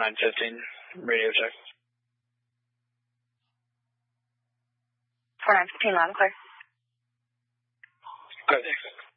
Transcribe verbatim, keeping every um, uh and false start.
nine fifteen, radio check. four nine fifteen, loud and clear. Good.